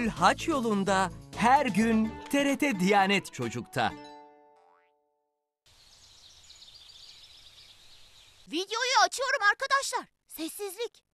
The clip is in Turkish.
Gönül Haç Yolunda her gün TRT Diyanet Çocuk'ta. Videoyu açıyorum arkadaşlar. Sessizlik.